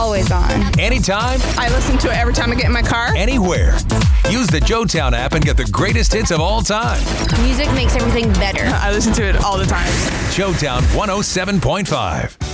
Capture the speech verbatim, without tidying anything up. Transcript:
always on. Anytime. I listen to it every time I get in my car. Anywhere. Use the JoeTown app and get the greatest hits of all time. Music makes everything better. I listen to it all the time. JoeTown one oh seven point five.